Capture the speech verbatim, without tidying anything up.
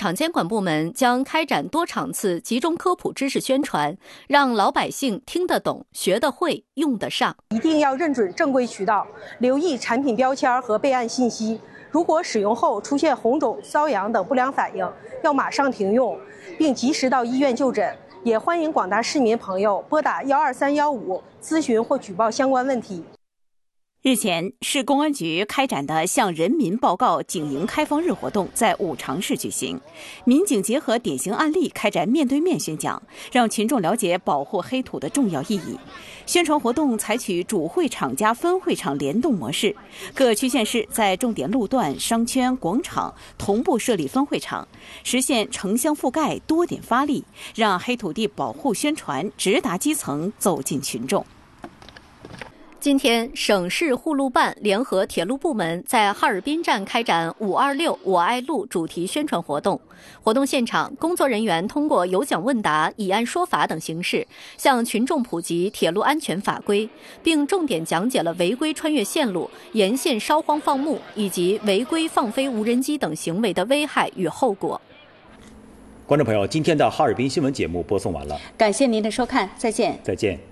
场监管部门将开展多场次集中科普知识宣传，让老百姓听得懂、学得会、用得上。 一定要认准正规渠道，留意产品标签和备案信息。如果使用后出现红肿、瘙痒等不良反应，要马上停用，并及时到医院就诊。也欢迎广大市民朋友拨打幺二三幺五咨询或举报相关问题。 日前，市公安局开展的向人民报告警营开放日活动在五常市举行，民警结合典型案例开展面对面宣讲，让群众了解保护黑土的重要意义。宣传活动采取主会场加分会场联动模式，各区县市在重点路段、商圈、广场同步设立分会场，实现城乡覆盖、多点发力，让黑土地保护宣传直达基层，走进群众。 今天，省市护路办联合铁路部门在哈尔滨站开展“五二六我爱路”主题宣传活动。活动现场，工作人员通过有奖问答、以案说法等形式，向群众普及铁路安全法规，并重点讲解了违规穿越线路、沿线烧荒放牧以及违规放飞无人机等行为的危害与后果。 观众朋友，今天的哈尔滨新闻节目播送完了， 感谢您的收看，再见。 再见。